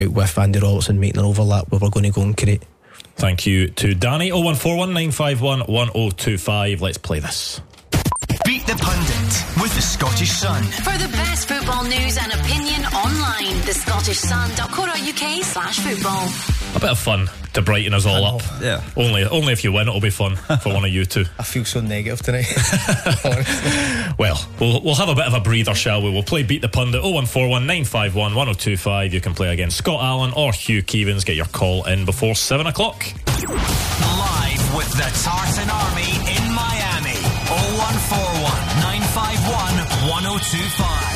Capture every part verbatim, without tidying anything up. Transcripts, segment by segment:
with Andy Robertson making an overlap where we're going to go and create. Thank you to Danny. oh one four one nine five one one oh two five. Let's play this. Beat the Pundit with the Scottish Sun. For the best football news and opinion online, the scottish sun dot co dot uk slash football. A bit of fun to brighten us all up. Yeah. Only only if you win, it'll be fun for one of you two. I feel so negative tonight. Well, well, we'll have a bit of a breather, shall we? We'll play Beat the Pundit. oh one four one nine five one one oh two five. You can play against Scott Allen or Hugh Keevans. Get your call in before seven o'clock. Live with the Tartan Army in Miami. oh one four one nine five one one oh two five.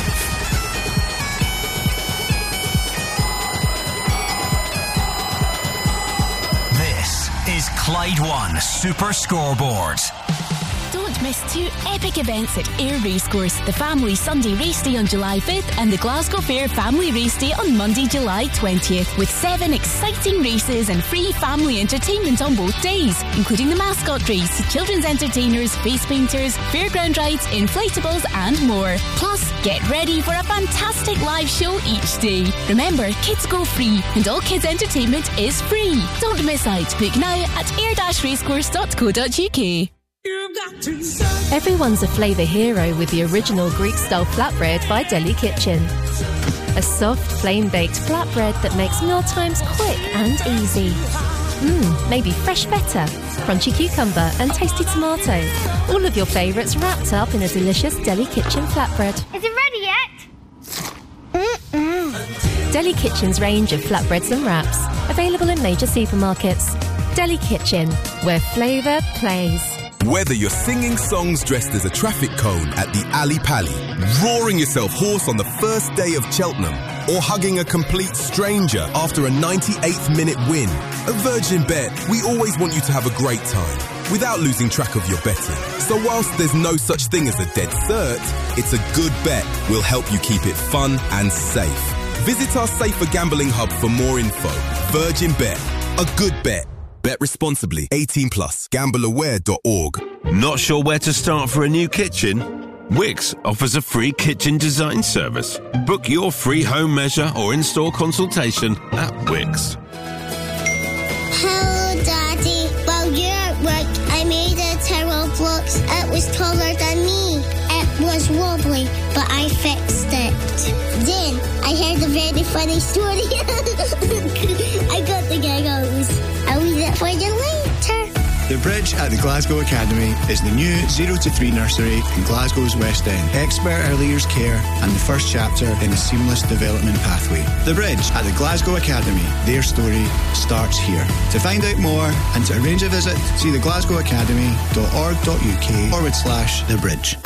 This is Clyde One Super Scoreboard. Don't miss two epic events at Ayr Racecourse, the Family Sunday Race Day on July fifth and the Glasgow Fair Family Race Day on Monday, July twentieth, with seven exciting races and free family entertainment on both days, including the mascot race, children's entertainers, face painters, fairground rides, inflatables and more. Plus, get ready for a fantastic live show each day. Remember, kids go free and all kids entertainment is free. Don't miss out. Book now at air racecourse dot co dot uk. Everyone's a flavour hero with the original Greek-style flatbread by Deli Kitchen. A soft, flame-baked flatbread that makes mealtimes quick and easy. Mmm, maybe fresh feta, crunchy cucumber and tasty tomato. All of your favourites wrapped up in a delicious Deli Kitchen flatbread. Is it ready yet? Mm-mm. Deli Kitchen's range of flatbreads and wraps, available in major supermarkets. Deli Kitchen, where flavour plays. Whether you're singing songs dressed as a traffic cone at the Ali Pali, roaring yourself hoarse on the first day of Cheltenham, or hugging a complete stranger after a ninety-eighth minute win, at Virgin Bet, we always want you to have a great time, without losing track of your betting. So whilst there's no such thing as a dead cert, it's a good bet will help you keep it fun and safe. Visit our safer gambling hub for more info. Virgin Bet, a good bet. Bet responsibly. eighteen plus. gamble aware dot org. Not sure where to start for a new kitchen? Wix offers a free kitchen design service. Book your free home measure or in-store consultation at Wix. Hello, Daddy. While you're at work, I made a tower of blocks. It was taller than me. It was wobbly, but I fixed it. Then I heard a very funny story. I got the giggles. I'll leave it for you later. The Bridge at the Glasgow Academy is the new zero to three nursery in Glasgow's West End. Expert early years care and the first chapter in a seamless development pathway. The Bridge at the Glasgow Academy. Their story starts here. To find out more and to arrange a visit, see the glasgow academy dot org dot uk forward slash the bridge.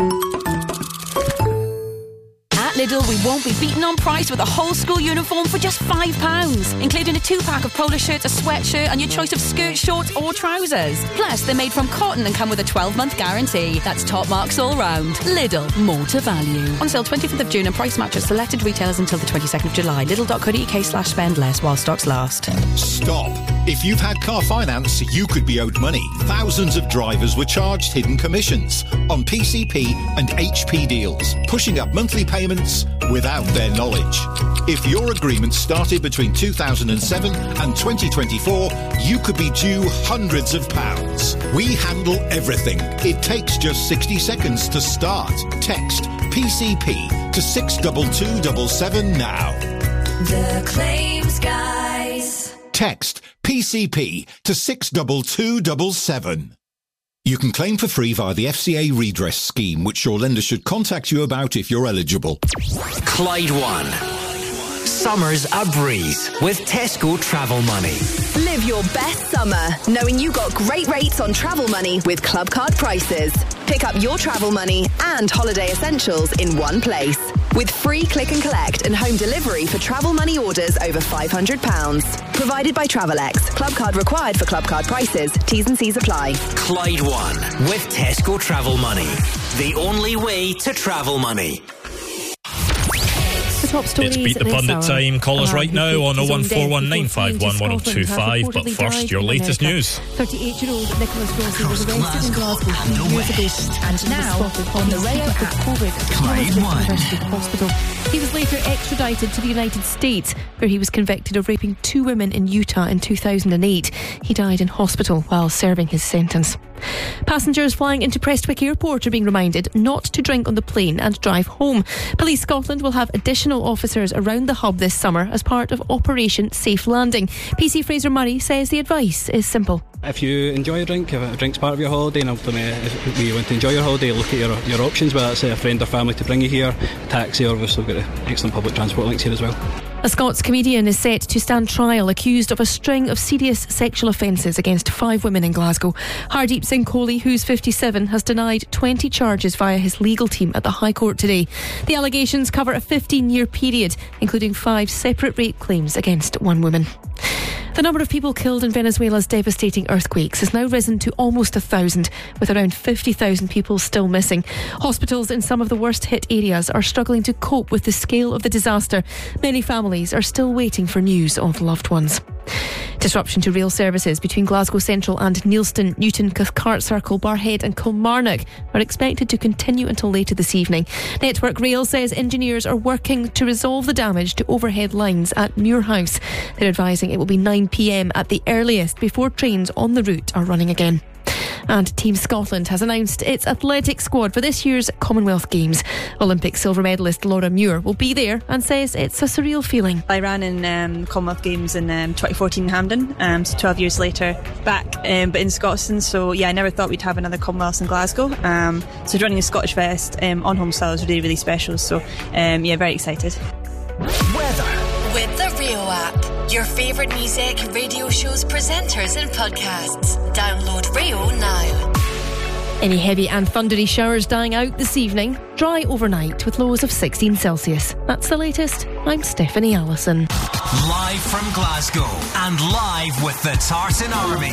Lidl, we won't be beaten on price with a whole school uniform for just five pounds, including a two-pack of polo shirts, a sweatshirt and your choice of skirt, shorts or trousers. Plus, they're made from cotton and come with a twelve-month guarantee. That's top marks all round. Lidl, more to value. On sale twenty-fifth of June and price match at selected retailers until the twenty-second of July. Lidl dot co dot uk slash spend less while stocks last. Stop. If you've had car finance, you could be owed money. Thousands of drivers were charged hidden commissions on P C P and H P deals, pushing up monthly payments without their knowledge. If your agreement started between two thousand seven and twenty twenty-four, you could be due hundreds of pounds. We handle everything. It takes just sixty seconds to start. Text P C P to six two two seven seven now. The Claims Guys. Text P C P to six two two seven seven. You can claim for free via the F C A redress scheme, which your lender should contact you about if you're eligible. Clyde One. Summer's a breeze with Tesco Travel Money. Live your best summer knowing you got great rates on travel money with Club Card prices. Pick up your travel money and holiday essentials in one place. With free click and collect and home delivery for travel money orders over five hundred pounds. Provided by Travelex. Club Card required for Club Card prices. T's and C's apply. Clyde One with Tesco Travel Money. The only way to travel money. The top stories. It's Beat the this Pundit hour. time. Call us A man right who now faked on his oh own one four one death nine before five fleeing one to one oh two Scotland five. has But reportedly first, died your in latest America. news. thirty-eight-year-old Nicholas Rossi was arrested in Glasgow and three the years ago West. and now on the Rayo with COVID at Clyde University one. Hospital. He was later extradited to the United States, where he was convicted of raping two women in Utah in two thousand eight. He died in hospital while serving his sentence. Passengers flying into Prestwick Airport are being reminded not to drink on the plane and drive home. Police Scotland will have additional officers around the hub this summer as part of Operation Safe Landing. P C Fraser Murray says the advice is simple. If you enjoy a drink, if a drink's part of your holiday, and ultimately if you want to enjoy your holiday, look at your, your options, whether that's a friend or family to bring you here, taxi, or we've still got excellent public transport links here as well. A Scots comedian is set to stand trial accused of a string of serious sexual offences against five women in Glasgow. Hardeep Singh Kohli, who's fifty-seven, has denied twenty charges via his legal team at the High Court today. The allegations cover a fifteen-year period, including five separate rape claims against one woman. The number of people killed in Venezuela's devastating earthquakes has now risen to almost a thousand, with around fifty thousand people still missing. Hospitals in some of the worst hit areas are struggling to cope with the scale of the disaster. Many families are still waiting for news of loved ones. Disruption to rail services between Glasgow Central and Neilston, Newton, Cathcart Circle, Barhead and Kilmarnock are expected to continue until later this evening. Network Rail says engineers are working to resolve the damage to overhead lines at Muirhouse. They're advising it will be nine p m at the earliest before trains on the route are running again. And Team Scotland has announced its athletic squad for this year's Commonwealth Games. Olympic silver medalist Laura Muir will be there and says it's a surreal feeling. I ran in um, Commonwealth Games in um, twenty fourteen in Hampden, um, so twelve years later back, um, but in Scotland. So yeah, I never thought we'd have another Commonwealth in Glasgow. Um, so running a Scottish vest um, on home soil is really, really special. So um, yeah, very excited. Weather. With the Rio app. Your favourite music, radio shows, presenters and podcasts. Download Rio now. Any heavy and thundery showers dying out this evening. Dry overnight with lows of sixteen Celsius. That's the latest. I'm Stephanie Allison. Live from Glasgow and live with the Tartan Army.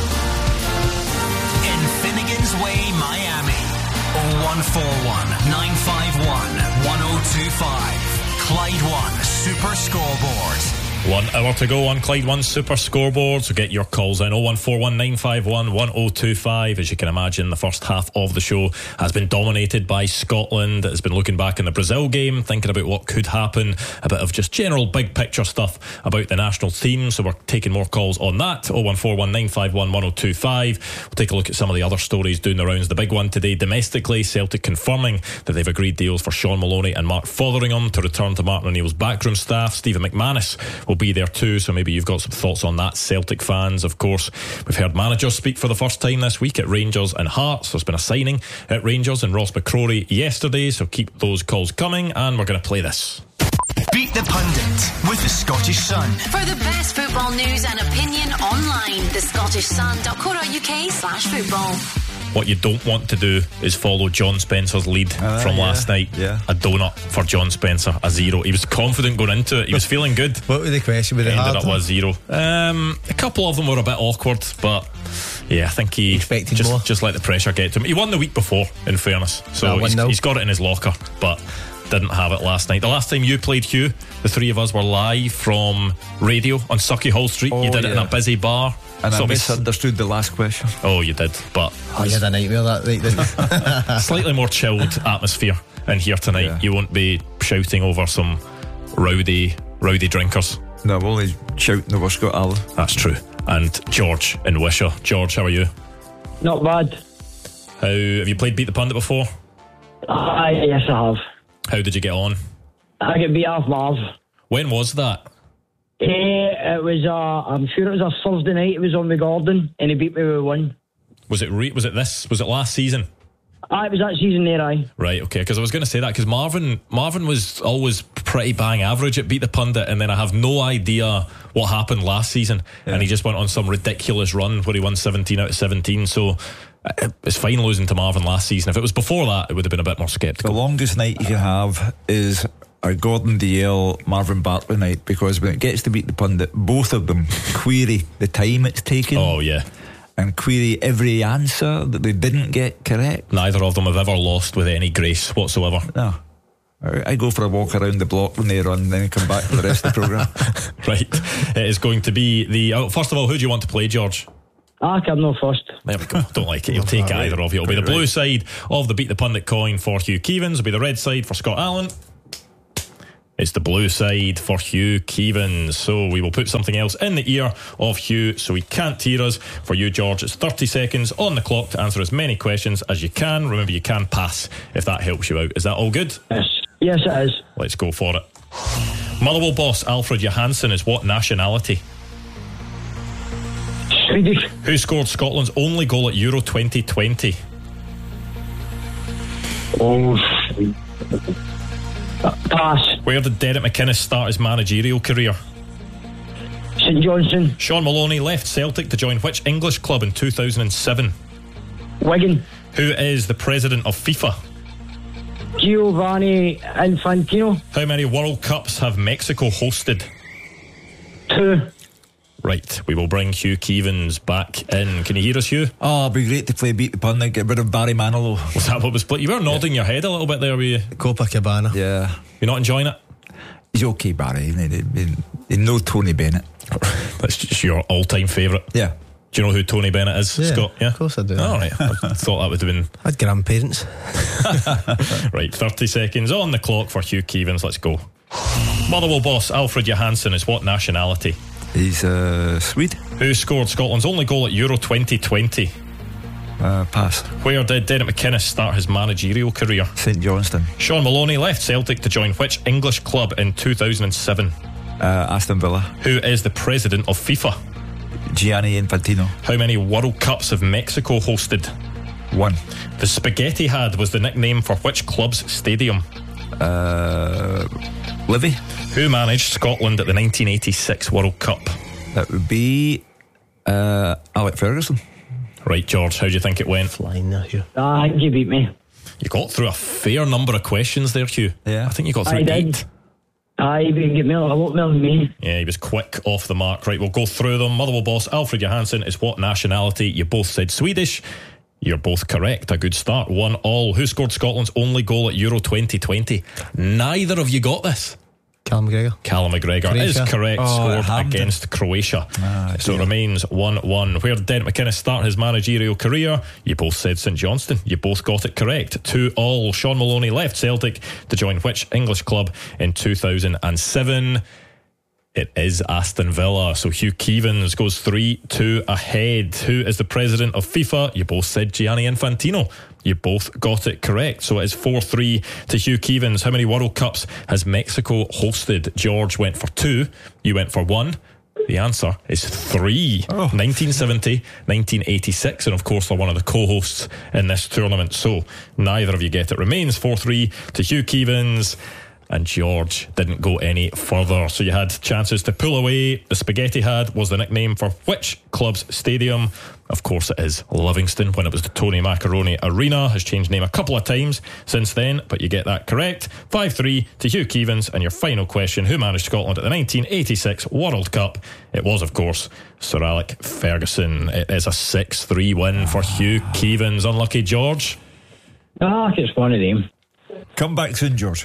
In Finnegan's Way, Miami. oh one four one, nine five one, one oh two five. Clyde One Super Scoreboard. One hour to go on Clyde One Super Scoreboard, so get your calls in oh one four one, nine five one, one oh two five. As you can imagine, the first half of the show has been dominated by Scotland. It's been looking back in the Brazil game, thinking about what could happen, a bit of just general big picture stuff about the national team, so we're taking more calls on that. oh one four one, nine five one, one oh two five. We'll take a look at some of the other stories doing the rounds. The big one today, domestically, Celtic confirming that they've agreed deals for Sean Maloney and Mark Fotheringham to return to Martin O'Neill's backroom staff. Stephen McManus will be there too, so maybe you've got some thoughts on that. Celtic fans, of course, we've heard managers speak for the first time this week at Rangers and Hearts. There's been a signing at Rangers and Ross McCrory yesterday, so keep those calls coming, and we're going to play this. Beat the Pundit with the Scottish Sun. For the best football news and opinion online, the Scottish Sun dot co dot uk slash football. What you don't want to do is follow John Spencer's lead uh, from yeah, last night. Yeah. A donut for John Spencer, a zero. He was confident going into it. He was feeling good. What was the question? With ended up with a zero. Um, a couple of them were a bit awkward, but yeah, I think he expected just, more. just let the pressure get to him. He won the week before, in fairness, so no, he's, no. he's got it in his locker, but didn't have it last night. The last time you played, Hugh, the three of us were live from radio on Sucky Hall Street. Oh, you did yeah. it in a busy bar. And so I misunderstood the last question. Oh, you did, but oh, you had a nightmare that night, didn't you? Slightly more chilled atmosphere in here tonight. Yeah. You won't be shouting over some rowdy, rowdy drinkers. No, I'm only shouting over Scott Allen. That's true. And George in Wishaw. George, how are you? Not bad. How have you played Beat the Pundit before? Uh, yes, I have. How did you get on? I get beat off Marv. When was that? Uh, it was, uh, I'm sure it was a Thursday night. It was on the Gordon, and he beat me with one. Was it re- Was it this? Was it last season? Ah, it was that season there, aye. Right, okay, because I was going to say that, because Marvin Marvin was always pretty bang average at Beat the Pundit, and then I have no idea what happened last season, yeah. and he just went on some ridiculous run where he won seventeen out of seventeen, so it's fine losing to Marvin last season. If it was before that, it would have been a bit more sceptical. The longest night you can have is a Gordon Dalziel Marvin Bartley night, because when it gets to Beat the Pundit, both of them query the time it's taken. Oh yeah. And query every answer that they didn't get correct. Neither of them have ever lost with any grace whatsoever. No. I, I go for a walk around the block when they run, then come back for the rest of the programme. Right. It is going to be the. Oh, first of all, who do you want to play, George? Ah, I'm no first. There we go. Don't like it. You'll take it either of you. It'll be the blue side of the Beat the Pundit coin for Hugh Keevins. It'll be the red side for Scott Allen. It's the blue side for Hugh Keevins. So we will put something else in the ear of Hugh so he can't hear us. For you, George, it's thirty seconds on the clock to answer as many questions as you can. Remember, you can pass if that helps you out. Is that all good? Yes. Yes, it is. Let's go for it. Motherwell boss Alfred Johansson is what nationality? Swedish. Who scored Scotland's only goal at Euro twenty twenty? Oh, pass. Where did Derek McInnes start his managerial career? St Johnstone. Sean Maloney left Celtic to join which English club in two thousand seven? Wigan. Who is the president of FIFA? Giovanni Infantino. How many World Cups have Mexico hosted? Two. Right, we will bring Hugh Keevins back in. Can you hear us, Hugh? Oh, it'd be great to play Beat the Pundit, get rid of Barry Manilow. Was that what was played? You were nodding yeah. your head a little bit there, were you? Copacabana. Yeah. You're not enjoying it? He's okay, Barry. You know Tony Bennett. That's just your all-time favourite. Yeah. Do you know who Tony Bennett is, yeah, Scott? Yeah, of course I do. All right, I thought that would have been. I had grandparents. Right, thirty seconds on the clock for Hugh Keevins. Let's go. Motherwell boss Alfred Johansson is what nationality? He's uh, Swede. Who scored Scotland's only goal at Euro twenty twenty? Uh, pass. Where did Derek McInnes start his managerial career? St Johnstone. Sean Maloney left Celtic to join which English club in two thousand seven? Uh, Aston Villa. Who is the president of FIFA? Gianni Infantino. How many World Cups have Mexico hosted? One. The Spaghetti Had was the nickname for which club's stadium? Uh, Livy. Who managed Scotland at the nineteen eighty-six World Cup? That would be uh, Alec Ferguson. Right, George, how do you think it went? Flying there, Hugh. Ah, I think you beat me. You got through a fair number of questions there, Hugh. Yeah. I think you got through I did. eight. I even get me a lot more than me. Yeah, he was quick off the mark. Right, we'll go through them. Motherwell boss Alfred Johansson is what nationality? You both said Swedish. You're both correct. A good start. One all. Who scored Scotland's only goal at Euro twenty twenty? Neither of you got this. Callum McGregor. Callum McGregor Croatia. is correct. Oh, scored against Croatia. Ah, so it dear. remains one one. Where did Derek McInnes start his managerial career? You both said St Johnstone. You both got it correct. Two all. Sean Maloney left Celtic to join which English club in two thousand seven? It is Aston Villa. So Hugh Keevins goes three two ahead. Who is the president of FIFA? You both said Gianni Infantino. You both got it correct. So it is four three to Hugh Keevins. How many World Cups has Mexico hosted? George went for two. You went for one. The answer is three. Oh. nineteen seventy, nineteen eighty-six, and of course they're one of the co-hosts in this tournament. So neither of you get it. Remains four three to Hugh Keevins. And George didn't go any further. So you had chances to pull away. The Spaghetti Had was the nickname for which club's stadium? Of course it is Livingston, when it was the Tony Macaroni Arena. Has changed name a couple of times since then, but you get that correct. five three to Hugh Keevins. And your final question, who managed Scotland at the nineteen eighty-six World Cup? It was, of course, Sir Alec Ferguson. It is a six three win for Hugh Keevins. Unlucky George. Ah, it's one of them. Come back soon, George.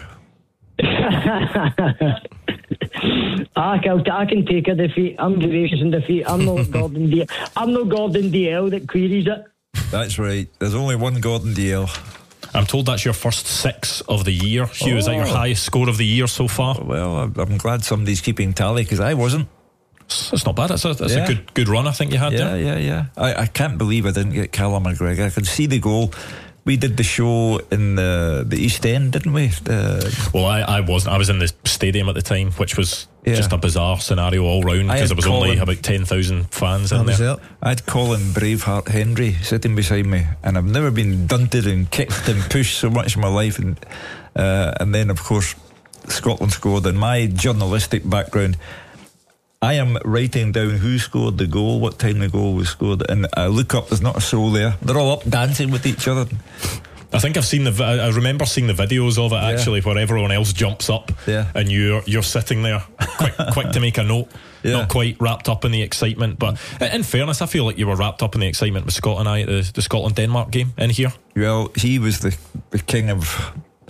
I, can, I can take a defeat. I'm gracious in defeat. I'm not Gordon D. I'm not Gordon D L that queries it. That's right. There's only one Gordon D L. I'm told that's your first six of the year, Hugh. Oh. Is that your highest score of the year so far? Well, I'm glad somebody's keeping tally, because I wasn't. It's not bad. It's a, it's yeah. a good good run I think you had yeah, there. Yeah, yeah, yeah. I, I can't believe I didn't get Callum McGregor. I could see the goal. We did the show in the the East End, didn't we? The well, I, I wasn't. I was in the stadium at the time, which was yeah. just a bizarre scenario all round, because there was Colin, only about ten thousand fans in there. It. I had Colin Braveheart Hendry sitting beside me, and I've never been dunted and kicked and pushed so much in my life. And uh, and then, of course, Scotland scored. And my journalistic background, I am writing down who scored the goal, what time the goal was scored, and I look up, there's not a soul there. They're all up dancing with each other. I think I've seen the. I remember seeing the videos of it actually, yeah. where everyone else jumps up, yeah. and you're you're sitting there, quick, quick to make a note, yeah. not quite wrapped up in the excitement. But in fairness, I feel like you were wrapped up in the excitement with Scott and I at the, the Scotland Denmark game in here. Well, he was the the king of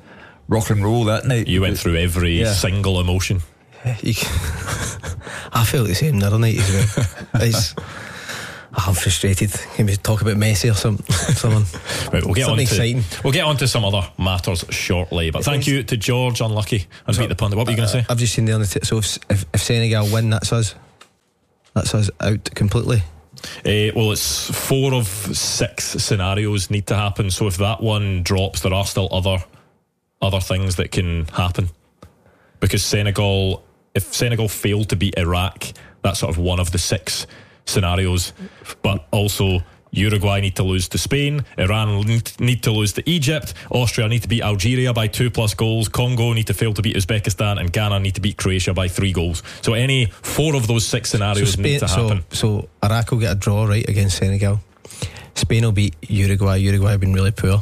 rock and roll that night. You went through every Yeah. single emotion. You can, I felt the same the other night as well. It's, I'm frustrated. Can we talk about Messi or something? Someone. Right, we'll get on something to exciting. we'll get on to some other matters shortly. But thank you to George, unlucky, and beat the pundit. What were you going to say? I've just seen the other. T- so if, if if Senegal win, that's us. That's us out completely. Uh, well, it's four of six scenarios need to happen. So if that one drops, there are still other other things that can happen. Because Senegal, if Senegal fail to beat Iraq, that's sort of one of the six scenarios. But also Uruguay need to lose to Spain, Iran need, need to lose to Egypt, Austria need to beat Algeria by two plus goals, Congo need to fail to beat Uzbekistan, and Ghana need to beat Croatia by three goals. So any four of those six scenarios so Spain, need to happen. So, so Iraq will get a draw right against Senegal. Spain will beat Uruguay. Uruguay have been really poor.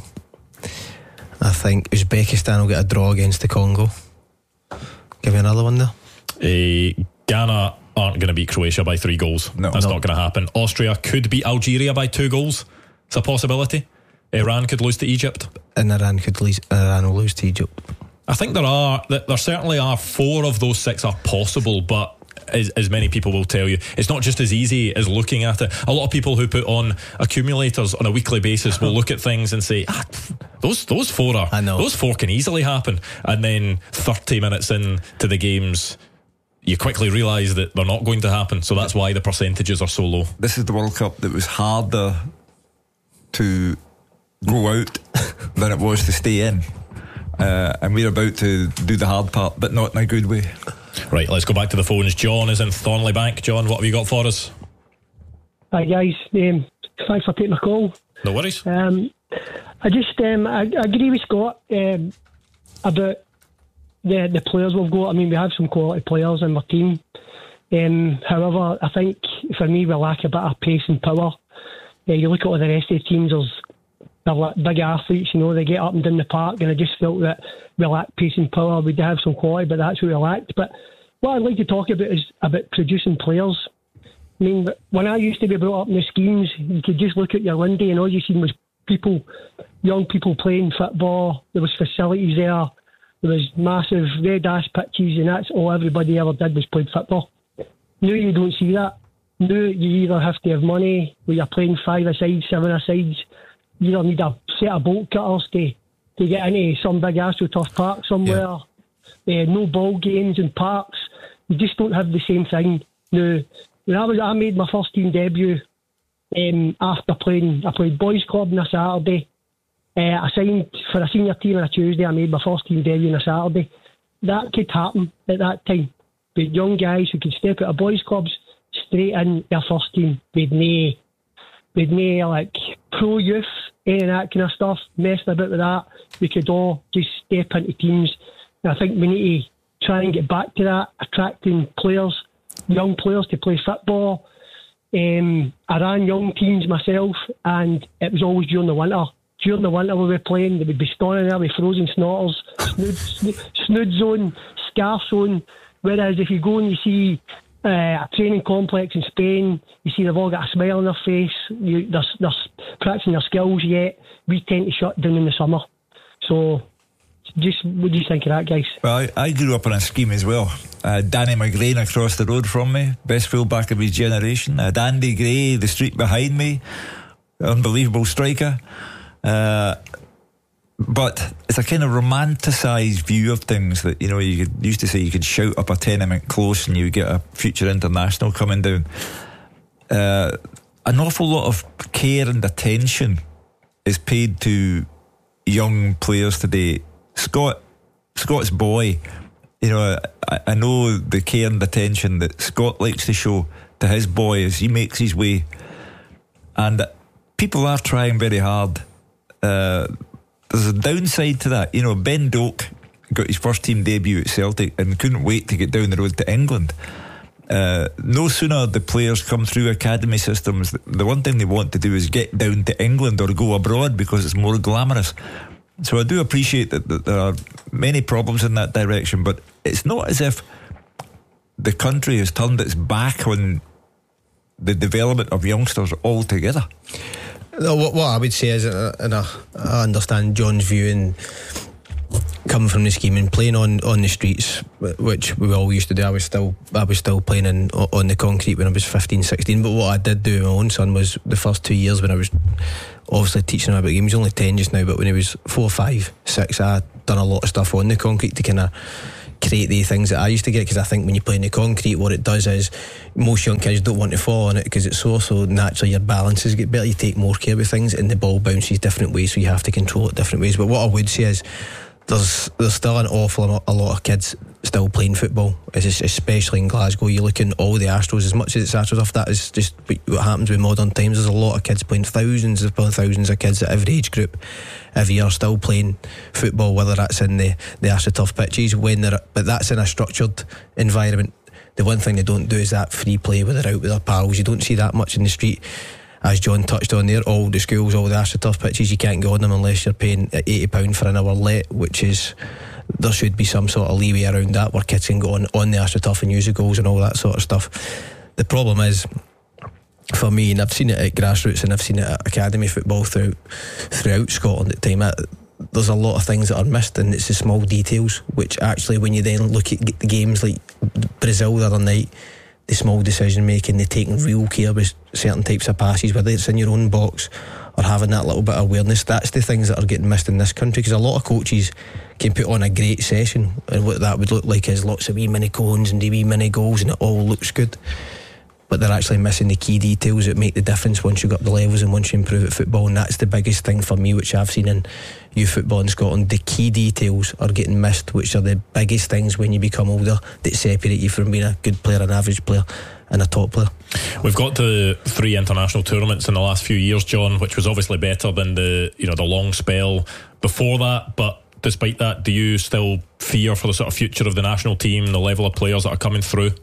I think Uzbekistan will get a draw against the Congo. Give me another one there. Uh, Ghana aren't going to beat Croatia by three goals. No, That's no. not going to happen. Austria could beat Algeria by two goals. It's a possibility. Iran could lose to Egypt. And Iran could lose, Iran will lose to Egypt. I think there are there certainly are four of those six are possible, but as, as many people will tell you, it's not just as easy as looking at it. A lot of people who put on accumulators on a weekly basis will look at things and say, ah, those those four are I know. those four can easily happen, and then thirty minutes into the games you quickly realise that they're not going to happen. So that's why the percentages are so low. This is the World Cup that was harder to go out than it was to stay in. Uh, and we're about to do the hard part, but not in a good way. Right, let's go back to the phones. John is in Thornley Bank. John, what have you got for us? Hi guys, um, thanks for taking the call. No worries. Um, I just um, I, I agree with Scott um, about the the players we've got. I mean, we have some quality players in our team. Um, however, I think for me we lack a bit of pace and power. Uh, you look at all the rest of the teams, there's they're like big athletes, you know, they get up and down the park, and I just felt that we lacked pace and power. We did have some quality, but that's what we lacked. But what I'd like to talk about is about producing players. I mean, when I used to be brought up in the schemes, you could just look at your Lindy and all you seen was people, young people playing football. There was facilities there. There was massive red ash pitches, and that's all everybody ever did was played football. Now you don't see that. Now you either have to have money, where you're playing five-a-side, seven-a-sides. You either need a set of bolt cutters to, to get into some big AstroTurf park somewhere. Yeah. Uh, no ball games in parks. You just don't have the same thing. Now, when I was, I made my first team debut um, after playing. I played boys club on a Saturday. Uh, I signed for a senior team on a Tuesday. I made my first team debut on a Saturday. That could happen at that time. But young guys who could step out of boys clubs straight in their first team with no, with no like pro youth, any of that kind of stuff, messing about with that. We could all just step into teams. And I think we need to try and get back to that, attracting players, young players to play football. Um, I ran young teams myself, and it was always during the winter. During the winter we were playing, they would be standing there with frozen snotters, snood, snood, snood zone, scarf zone. Whereas if you go and you see uh, a training complex in Spain, you see they've all got a smile on their face, you, they're, they're practicing their skills yet. We tend to shut down in the summer. So, just what do you think of that, guys? Well, I, I grew up on a scheme as well. Uh, Danny McGrain across the road from me, best fullback of his generation. Uh, Andy Gray, the street behind me, unbelievable striker. Uh, but it's a kind of romanticised view of things that, you know, you could, used to say you could shout up a tenement close and you get a future international coming down. Uh, an awful lot of care and attention is paid to young players today. Scott, Scott's boy, you know, I, I know the care and attention that Scott likes to show to his boy as he makes his way, and people are trying very hard. Uh, there's a downside to that. You know, Ben Doak got his first team debut at Celtic and couldn't wait to get down the road to England. Uh, no sooner the players come through academy systems, the one thing they want to do is get down to England or go abroad because it's more glamorous. So I do appreciate that, that there are many problems in that direction, but it's not as if the country has turned its back on the development of youngsters altogether. No, what, what I would say is, uh, and I, I understand John's view, and coming from the scheme and playing on, on the streets, which we all used to do. I was still I was still playing in, on the concrete when I was fifteen, sixteen. But what I did do with my own son was the first two years when I was obviously teaching him about games. He's only ten just now, but when he was four, five, six, I done a lot of stuff on the concrete to kind of create the things that I used to get, because I think when you play in the concrete, what it does is most young kids don't want to fall on it because it's so so naturally your balances get better, you take more care with things, and the ball bounces different ways, so you have to control it different ways. But what I would say is there's there's still an awful lot, a lot of kids still playing football, especially in Glasgow. You look in all the Astros, as much as it's Astros off, that is just what happens with modern times. There's a lot of kids playing, thousands upon thousands of kids at every age group every year still playing football, whether that's in the, the AstroTurf pitches, when they're, but that's in a structured environment. The one thing they don't do is that free play where they're out with their pals. You don't see that much in the street. As John touched on there, all the schools, all the AstroTurf pitches, you can't go on them unless you're paying eighty pounds for an hour let, which is, there should be some sort of leeway around that where kids can go on, on the AstroTurf and use the goals and all that sort of stuff. The problem is, for me, and I've seen it at grassroots and I've seen it at academy football throughout, throughout Scotland at the time, there's a lot of things that are missed, and it's the small details which actually, when you then look at the games like Brazil the other night, the small decision making, they taking real care with certain types of passes, whether it's in your own box or having that little bit of awareness. That's the things that are getting missed in this country, because a lot of coaches can put on a great session, and what that would look like is lots of wee mini cones and the wee mini goals, and it all looks good, but they're actually missing the key details that make the difference once you got the levels and once you improve at football. And that's the biggest thing for me, which I've seen in youth football in Scotland. The key details are getting missed, which are the biggest things when you become older that separate you from being a good player, an average player and a top player. We've got to three international tournaments in the last few years, John, which was obviously better than the, you know, the long spell before that. But despite that, do you still fear for the sort of future of the national team, the level of players that are coming through?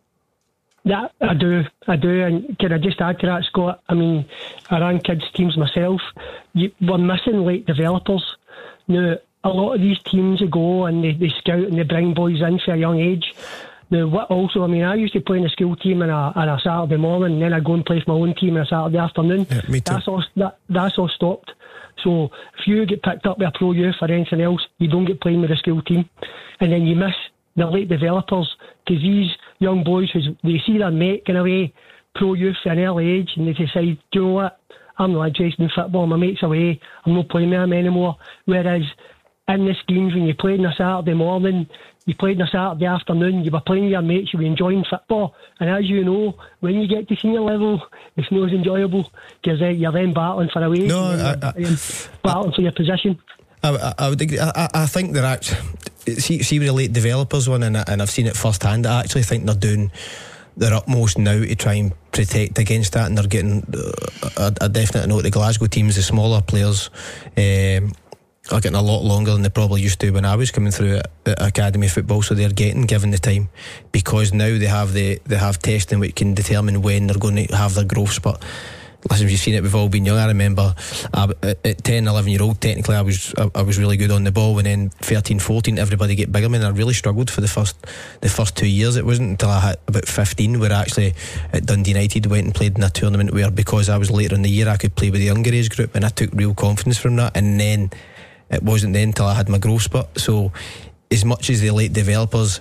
Yeah, I do, I do, and can I just add to that, Scott? I mean, I ran kids teams myself. You, we're missing late developers. Now, a lot of these teams go and they, they scout and they bring boys in for a young age. Now, what also, I mean, I used to play in a school team on a, on a Saturday morning, and then I'd go and play for my own team on a Saturday afternoon. Yeah, me too. That's all, that, that's all stopped. So if you get picked up with a pro youth or anything else, you don't get playing with a school team, and then you miss the late developers, because these young boys, who's, they see their mate going away pro youth at an early age, and they decide, do you know what, I'm not interested in football, my mate's away, I'm not playing with him anymore. Whereas in the schemes, when you played on a Saturday morning, you played on a Saturday afternoon, you were playing with your mates, you were enjoying football, and as you know, when you get to senior level, it's not as enjoyable, because uh, you're then battling for a wage, no, I, I, battling for your position. I, I would agree. I, I think they're actually, see, see with the late developers one, and, and I've seen it firsthand. I actually think they're doing their utmost now to try and protect against that, and they're getting a, a definite note. The Glasgow teams, the smaller players, um, are getting a lot longer than they probably used to when I was coming through at, at academy football. So they're getting given the time, because now they have the they have testing which can determine when they're going to have their growth spurt. Listen, you've seen it, we've all been young. I remember uh, at ten, eleven year old, technically I was I, I was really good on the ball, and then thirteen, fourteen, everybody get bigger. I mean, I really struggled for the first the first two years. It wasn't until I hit about fifteen where I actually at Dundee United went and played in a tournament where, because I was later in the year, I could play with the younger age group, and I took real confidence from that. And then it wasn't then until I had my growth spurt. So as much as the late developers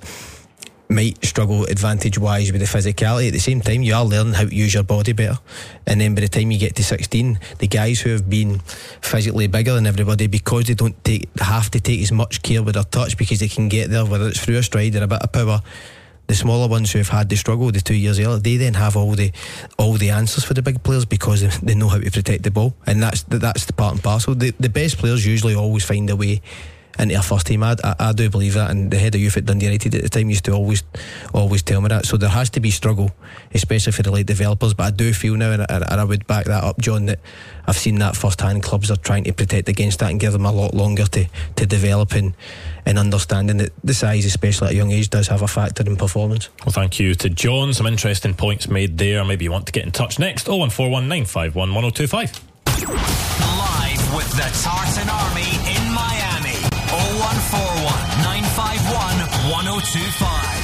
might struggle advantage wise with the physicality, at the same time you are learning how to use your body better, and then by the time you get to sixteen, the guys who have been physically bigger than everybody, because they don't take have to take as much care with their touch, because they can get there whether it's through a stride or a bit of power, the smaller ones who have had the struggle the two years earlier, they then have all the all the answers for the big players, because they, they know how to protect the ball, and that's that's the part and parcel. The, the best players usually always find a way into our first team. I, I, I do believe that, and the head of youth at Dundee United at the time used to always always tell me that. So there has to be struggle, especially for the late developers, but I do feel now, and I, and I would back that up, John, that I've seen that first hand. Clubs are trying to protect against that and give them a lot longer to, to develop in, and understanding that the size, especially at a young age, does have a factor in performance. Well, thank you to John. Some interesting points made there. Maybe you want to get in touch next. oh one four one nine five one one oh two five. Live with the Tartan Army in Miami. oh one four one nine five one one oh two five.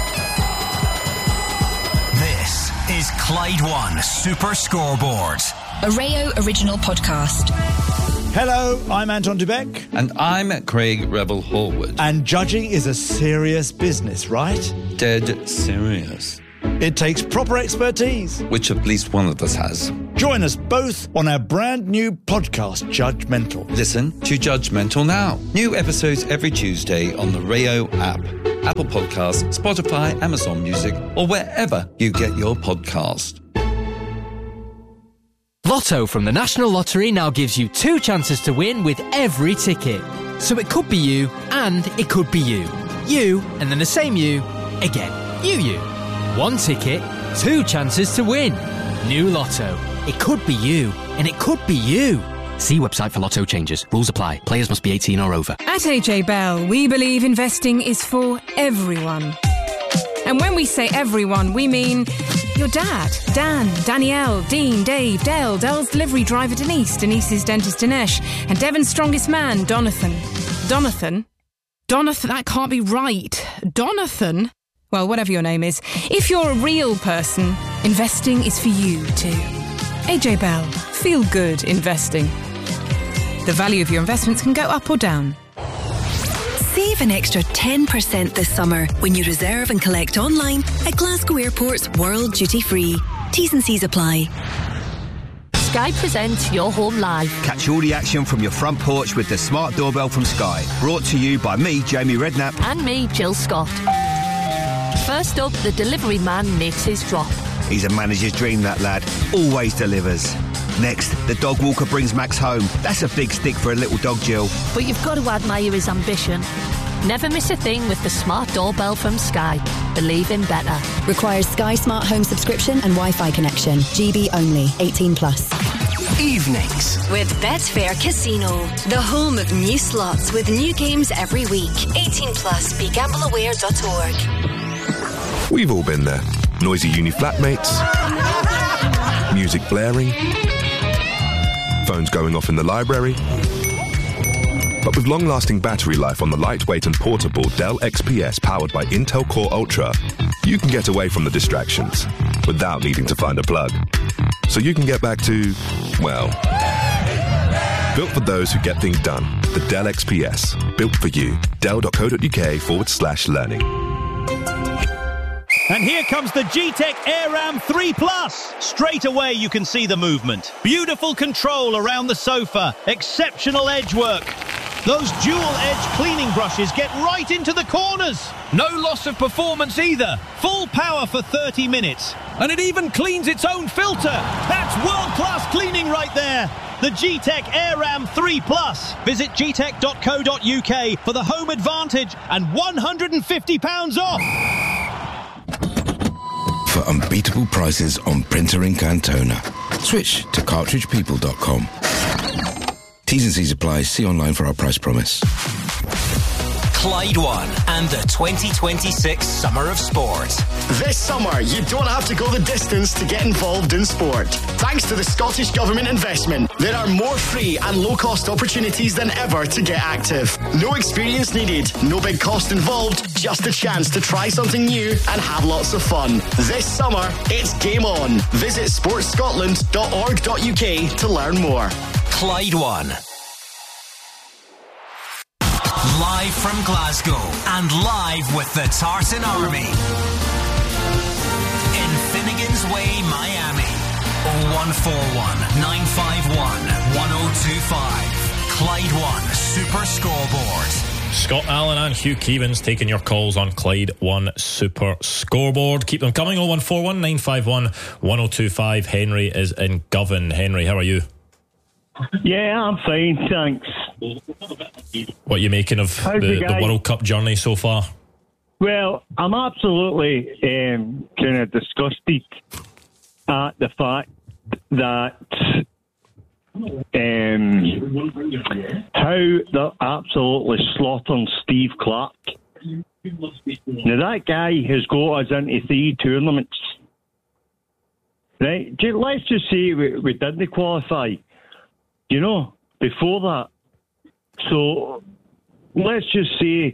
This is Clyde One Super Scoreboard. a Rayo original podcast. Hello, I'm Anton Dubek. And I'm Craig Rebel Hallwood. And judging is a serious business, right? Dead serious. It takes proper expertise. Which at least one of us has. Join us both on our brand new podcast, Judgmental. Listen to Judgmental now. New episodes every Tuesday on the Rayo app, Apple Podcasts, Spotify, Amazon Music, or wherever you get your podcast. Lotto from the National Lottery now gives you two chances to win with every ticket. So it could be you and it could be you. You and then the same you again. You, you. One ticket, two chances to win. New Lotto. It could be you and it could be you. See website for Lotto changes. Rules apply. Players must be eighteen or over. At A J Bell, we believe investing is for everyone. And when we say everyone, we mean your dad, Dan, Danielle, Dean, Dave, Dale, Dell's delivery driver Denise, Denise's dentist Dinesh, and Devon's strongest man, Donathan. Donathan? Donathan, that can't be right. Donathan? Well, whatever your name is. If you're a real person, investing is for you too. A J Bell, feel good investing. The value of your investments can go up or down. Save an extra ten percent this summer when you reserve and collect online at Glasgow Airport's World Duty Free. T's and C's apply. Sky presents Your Home Live. Catch all the action from your front porch with the smart doorbell from Sky. Brought to you by me, Jamie Redknapp. And me, Jill Scott. First up, the delivery man makes his drop. He's a manager's dream, that lad. Always delivers. Next, the dog walker brings Max home. That's a big stick for a little dog, Jill. But you've got to admire his ambition. Never miss a thing with the smart doorbell from Sky. Believe in better. Requires Sky Smart Home subscription and Wi-Fi connection. G B only. eighteen plus. Evenings with Betfair Casino, the home of new slots with new games every week. eighteen plus. Be gamble aware dot org. We've all been there. Noisy uni flatmates, music blaring, phones going off in the library. But with long-lasting battery life on the lightweight and portable Dell X P S powered by Intel Core Ultra, you can get away from the distractions without needing to find a plug. So you can get back to, well, built for those who get things done. The Dell X P S, built for you. Dell.co.uk forward slash learning. And here comes the G-Tech AirRam three plus. Straight away you can see the movement. Beautiful control around the sofa. Exceptional edge work. Those dual-edge cleaning brushes get right into the corners. No loss of performance either. Full power for thirty minutes. And it even cleans its own filter. That's world-class cleaning right there. The G-Tech AirRam three plus. Visit g tech dot co dot u k for the home advantage and one hundred fifty pounds off. For unbeatable prices on printer ink and toner, switch to cartridge people dot com. T's and C's apply. See online for our price promise. Clyde One and the twenty twenty-six Summer of Sport. This summer, you don't have to go the distance to get involved in sport. Thanks to the Scottish Government investment, there are more free and low-cost opportunities than ever to get active. No experience needed, no big cost involved, just a chance to try something new and have lots of fun. This summer, it's game on. Visit sports scotland dot org dot u k to learn more. Clyde One. Live from Glasgow and live with the Tartan Army. In Finnegan's Way, Miami. oh one four one, nine five one, one oh two five. Clyde One Super Scoreboard. Scott Allen and Hugh Keevans taking your calls on Clyde One Super Scoreboard. Keep them coming. oh one four one, nine five one, one oh two five. Henry is in Govan. Henry, how are you? Yeah, I'm fine, thanks. What are you making of the, the World Cup journey so far? Well, I'm absolutely um, kind of disgusted at the fact that um, how they're absolutely slaughtering Steve Clark. Now, that guy has got us into three tournaments. Right? Let's just say we, we didn't qualify. You know, before that. So, let's just say,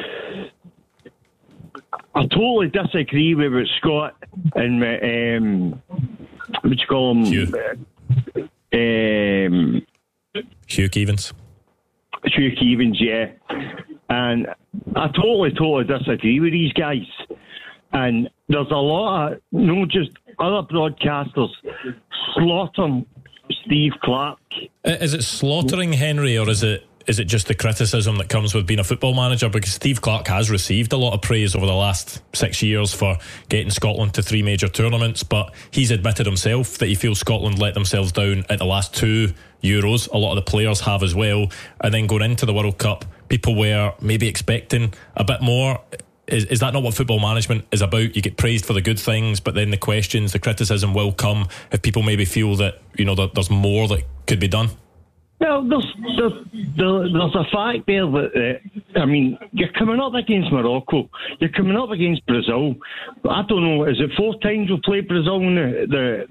I totally disagree with what Scott and, um, what you call him? Um, Hugh Keevins. Hugh Keevins, yeah. And I totally, totally disagree with these guys. And there's a lot of, no, just other broadcasters slaughtering Steve Clarke. Is it slaughtering Henry, or is it is it just the criticism that comes with being a football manager? Because Steve Clarke has received a lot of praise over the last six years for getting Scotland to three major tournaments, but he's admitted himself that he feels Scotland let themselves down at the last two Euros. A lot of the players have as well. And then going into the World Cup, people were maybe expecting a bit more. Is, is that not what football management is about? You get praised for the good things, but then the questions, the criticism will come if people maybe feel that, you know, that there's more that could be done. Well, there's, there's, there, there's a fact there that, uh, I mean, you're coming up against Morocco, you're coming up against Brazil. I don't know, is it four times we've played Brazil in the, the,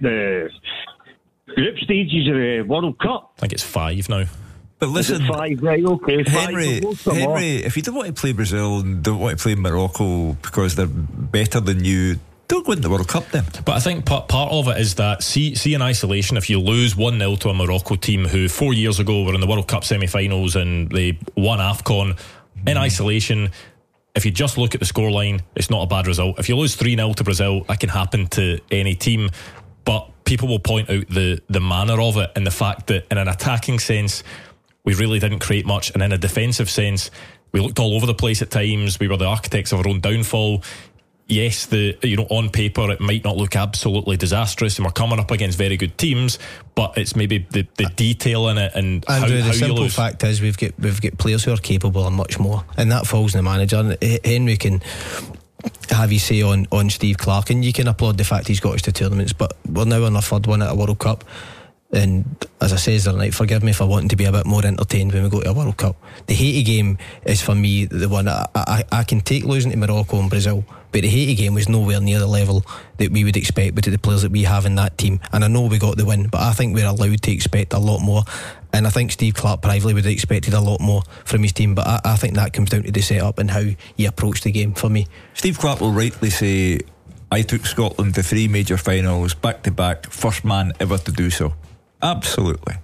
the group stages of the World Cup? I think it's five now. But listen, five, right, okay, five, Henry, Henry, if you don't want to play Brazil and don't want to play Morocco because they're better than you, don't go into the World Cup then. But I think part, part of it is that, see, see in isolation, if you lose one nil to a Morocco team who four years ago were in the World Cup semi-finals and they won AFCON, in isolation, if you just look at the scoreline, it's not a bad result. If you lose three nil to Brazil, that can happen to any team. But people will point out the, the manner of it and the fact that in an attacking sense, we really didn't create much, and in a defensive sense, we looked all over the place at times. We were the architects of our own downfall. Yes, the you know on paper it might not look absolutely disastrous, and we're coming up against very good teams, but it's maybe the, the detail in it and Andrew, how, the how simple you lose. fact is we've got we've got players who are capable and much more, and that falls on the manager. And Henry can have his say on on Steve Clarke, and you can applaud the fact he's got us to tournaments, but we're now on our third one at a World Cup. And as I says the other night, forgive me for wanting to be a bit more entertained when we go to a World Cup. The Haiti game is for me the one I, I, I can take losing to Morocco and Brazil, but the Haiti game was nowhere near the level that we would expect with the players that we have in that team. And I know we got the win, but I think we're allowed to expect a lot more. And I think Steve Clarke privately would have expected a lot more from his team, but I, I think that comes down to the setup and how he approached the game for me. Steve Clarke will rightly say, I took Scotland to three major finals back to back, first man ever to do so. Absolutely.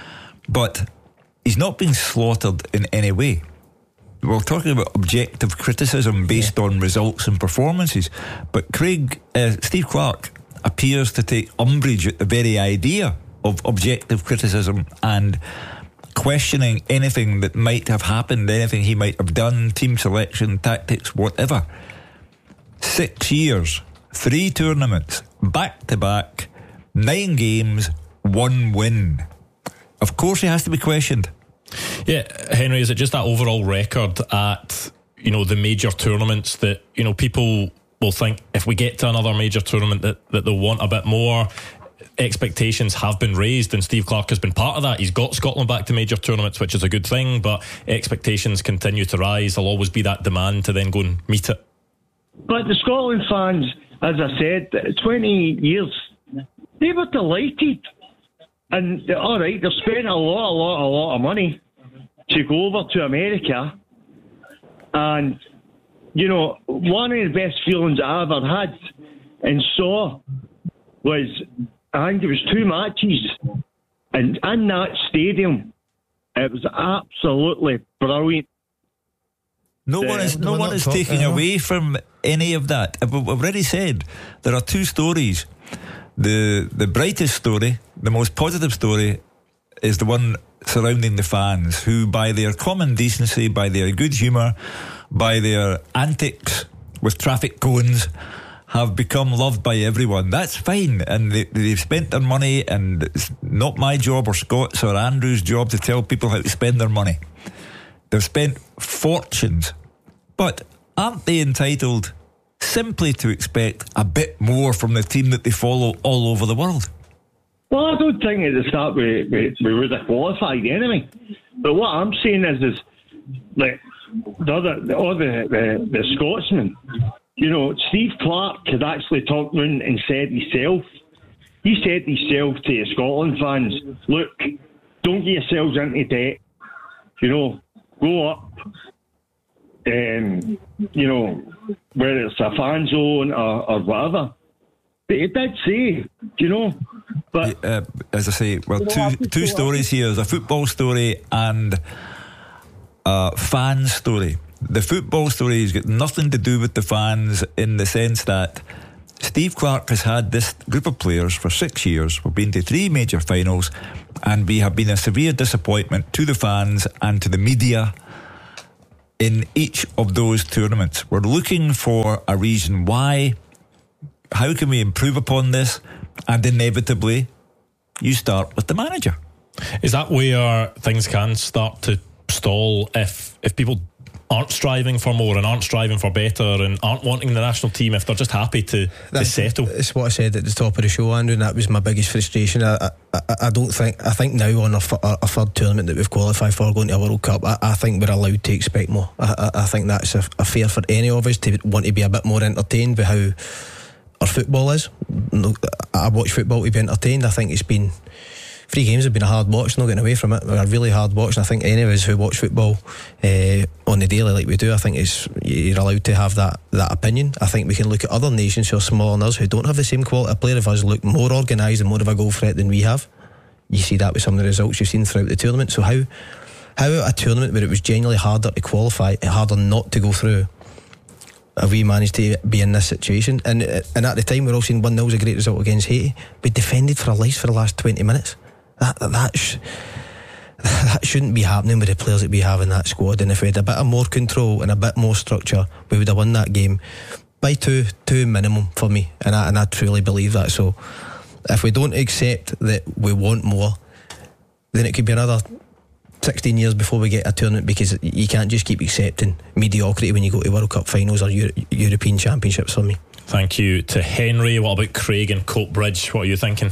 But he's not being slaughtered in any way. We're talking about objective criticism based yeah. on results and performances. But Craig, uh, Steve Clarke appears to take umbrage at the very idea of objective criticism and questioning anything that might have happened, anything he might have done, team selection, tactics, whatever. Six years, three tournaments, back to back, nine games, one win. Of course he has to be questioned. Yeah, Henry, is it just that overall record at, you know, the major tournaments that, you know, people will think if we get to another major tournament that, that they'll want a bit more? Expectations have been raised, and Steve Clarke has been part of that. He's got Scotland back to major tournaments, which is a good thing, but expectations continue to rise. There'll always be that demand to then go and meet it. But the Scotland fans, as I said, twenty years, they were delighted. And, all right, they've spent a lot, a lot, a lot of money to go over to America. And, you know, one of the best feelings I ever had and saw was, I think it was two matches. And in that stadium, it was absolutely brilliant. No one is no one is taking away from any of that. I've already said there are two stories. The the brightest story, the most positive story, is the one surrounding the fans, who by their common decency, by their good humour, by their antics with traffic cones, have become loved by everyone. That's fine, and they, they've spent their money, and it's not my job or Scott's or Andrew's job to tell people how to spend their money. They've spent fortunes, but aren't they entitled simply to expect a bit more from the team that they follow all over the world? Well, I don't think at the start we, we, we would have qualified anyway. But what I'm saying is, is like the other, all the, the, the Scotsmen, you know, Steve Clarke had actually talked around and said himself, he said himself to the Scotland fans, look, don't get yourselves into debt, you know, go up. Um, you know, whether it's a fan zone or, or whatever. But he did say, you know, But uh, as I say, well, two two stories here. There's a football story and a fan story. The football story has got nothing to do with the fans in the sense that Steve Clarke has had this group of players for six years. We've been to three major finals, and we have been a severe disappointment to the fans and to the media in each of those tournaments. We're looking for a reason why. How can we improve upon this? And inevitably, you start with the manager. Is that where things can start to stall if if people aren't striving for more and aren't striving for better and aren't wanting the national team, if they're just happy to, to settle? It's what I said at the top of the show, Andrew, and that was my biggest frustration. I, I, I don't think I think now on a, a third tournament that we've qualified for going to a World Cup, I, I think we're allowed to expect more. I, I, I think that's a, a fair for any of us to want to be a bit more entertained by how our football is. I watch football to be entertained. I think it's been three games have been a hard watch, not getting away from it. A really hard watch, and I think any of us who watch football uh, on the daily like we do, I think it's you're allowed to have that that opinion. I think we can look at other nations who are smaller than us, who don't have the same quality of player of us, look more organised and more of a goal threat than we have. You see that with some of the results you've seen throughout the tournament. So how how at a tournament where it was genuinely harder to qualify, harder not to go through, have we managed to be in this situation? And and at the time we're all saying one nil was a great result against Haiti. We defended for our lives for the last twenty minutes. That that, sh- that shouldn't be happening with the players that we have in that squad. And if we had a bit of more control and a bit more structure, we would have won that game by two two minimum for me. And I, and I truly believe that. So if we don't accept that we want more, then it could be another sixteen years before we get a tournament, because you can't just keep accepting mediocrity when you go to World Cup finals or Euro- European Championships for me. Thank you to Henry. What about Craig and Coatbridge? What are you thinking?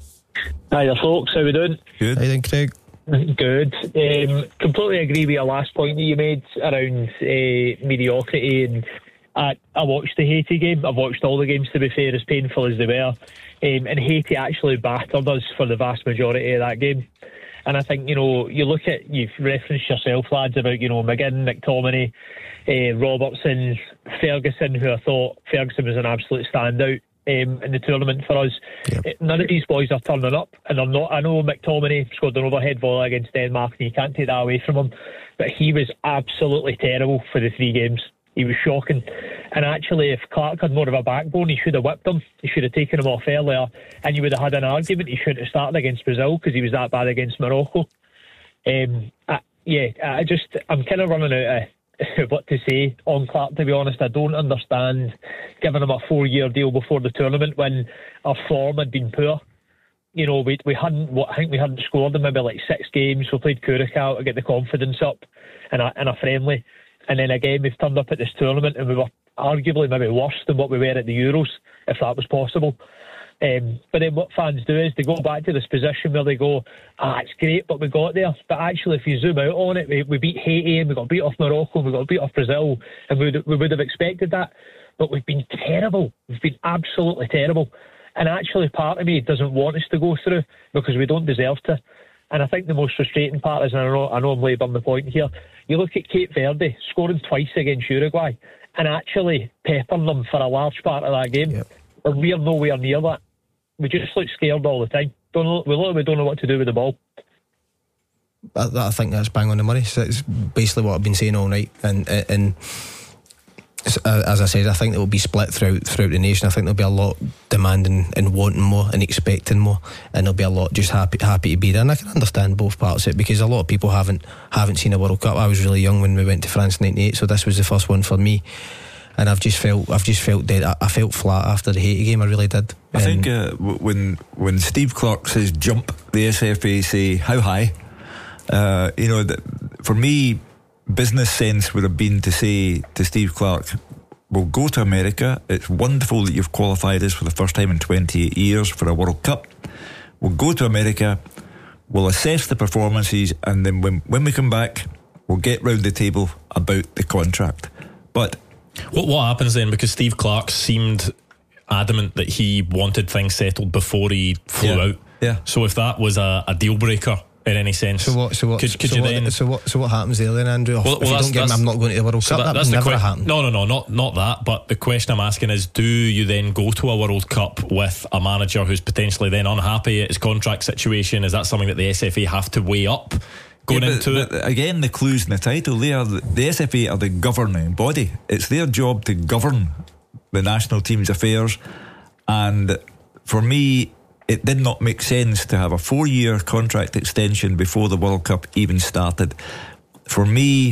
Hi there, folks. How we doing? Good. How you doing, Craig? Good. Um, completely agree with your last point that you made around uh, mediocrity. And I, I watched the Haiti game. I've watched all the games, to be fair, as painful as they were. Um, and Haiti actually battered us for the vast majority of that game. And I think, you know, you look at, you've referenced yourself, lads, about, you know, McGinn, McTominay, uh, Robertson, Ferguson, who I thought Ferguson was an absolute standout um, in the tournament for us. Yep. None of these boys are turning up, and I'm not. I know McTominay scored an overhead volley against Denmark, and you can't take that away from him, but he was absolutely terrible for the three games. He was shocking. And actually, if Clarke had more of a backbone, he should have whipped him. He should have taken him off earlier, and you would have had an argument he shouldn't have started against Brazil because he was that bad against Morocco. Um, I, yeah, I just, I'm kind of running out of what to say on Clarke, to be honest. I don't understand giving him a four-year deal before the tournament when our form had been poor. You know, we we hadn't, what, I think we hadn't scored in maybe like six games. We played Curacao to get the confidence up in a, in a friendly. And then again, we've turned up at this tournament and we were arguably maybe worse than what we were at the Euros, if that was possible. Um, but then what fans do is they go back to this position where they go, ah, it's great, but we got there. But actually, if you zoom out on it, we, we beat Haiti and we got beat off Morocco and we got beat off Brazil, and we would, we would have expected that. But we've been terrible. We've been absolutely terrible. And actually, part of me doesn't want us to go through because we don't deserve to. And I think the most frustrating part is, and I know, I know I'm labouring the point here, you look at Cape Verde scoring twice against Uruguay and actually peppering them for a large part of that game. Yep. And we're nowhere near that. We just look scared all the time. Don't know, we literally don't know what to do with the ball. I, I think that's bang on the money. So it's basically what I've been saying all night. And and as I said, I think it will be split throughout throughout the nation. I think there'll be a lot demanding and wanting more and expecting more, and there'll be a lot just happy happy to be there. And I can understand both parts of it because a lot of people haven't haven't seen a World Cup. I was really young when we went to France in ninety-eight, so this was the first one for me. And I've just felt I've just felt dead. I, I felt flat after the Haiti game. I really did. I um, think uh, when when Steve Clarke says jump, the S F A say how high. Uh, you know, that for me, business sense would have been to say to Steve Clarke, we'll go to America. It's wonderful that you've qualified us for the first time in twenty-eight years for a World Cup. We'll go to America, we'll assess the performances, and then when, when we come back, we'll get round the table about the contract. But what what happens then? Because Steve Clarke seemed adamant that he wanted things settled before he flew yeah, out. Yeah. So if that was a, a deal breaker, in any sense. So what? So what? Could, could so, you what then, so what? So what happens there then, Andrew? Well, if well, you that's, don't get him, I'm not going to the World so Cup. That, That that's will the never que- happen. No, no, no, not not that. But the question I'm asking is, do you then go to a World Cup with a manager who's potentially then unhappy at his contract situation? Is that something that the S F A have to weigh up going yeah, but, into but it? Again, the clues in the title. They are the, the S F A are the governing body. It's their job to govern the national team's affairs, and for me, it did not make sense to have a four-year contract extension before the World Cup even started. For me,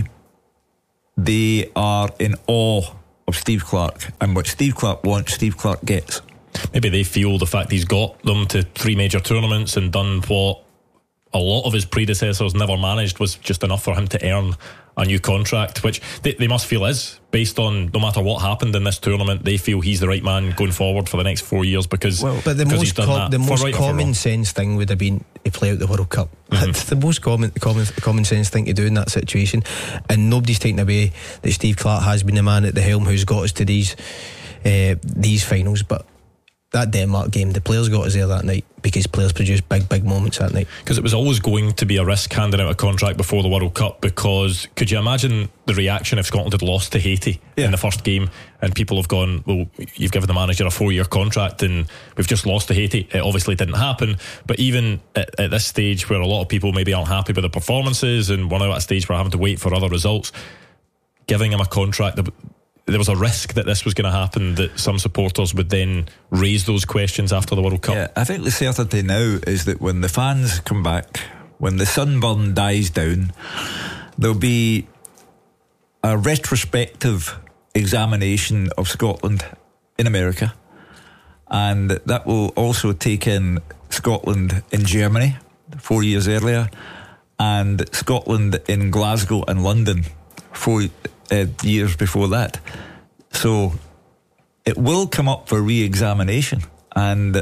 they are in awe of Steve Clarke, and what Steve Clarke wants, Steve Clarke gets. Maybe they feel the fact he's got them to three major tournaments and done what a lot of his predecessors never managed was just enough for him to earn a new contract, which they, they must feel is, based on no matter what happened in this tournament, they feel he's the right man going forward for the next four years because, well, but the because most he's done com- that. the most right common sense thing would have been to play out the World Cup. Mm-hmm. That's the most common, common common sense thing to do in that situation, and nobody's taken away that Steve Clarke has been the man at the helm who's got us to these uh, these finals. But that Denmark game, the players got us there that night because players produced big, big moments that night. Because it was always going to be a risk handing out a contract before the World Cup, because could you imagine the reaction if Scotland had lost to Haiti yeah. in the first game and people have gone, well, you've given the manager a four-year contract and we've just lost to Haiti. It obviously didn't happen, but even at, at this stage where a lot of people maybe aren't happy with the performances and we're now at a stage where having to wait for other results, giving him a contract, there was a risk that this was going to happen, that some supporters would then raise those questions after the World Cup. Yeah, I think the certainty now is that when the fans come back, when the sunburn dies down, there'll be a retrospective examination of Scotland in America, and that will also take in Scotland in Germany four years earlier, and Scotland in Glasgow and London four uh, years before that. So it will come up for re-examination, and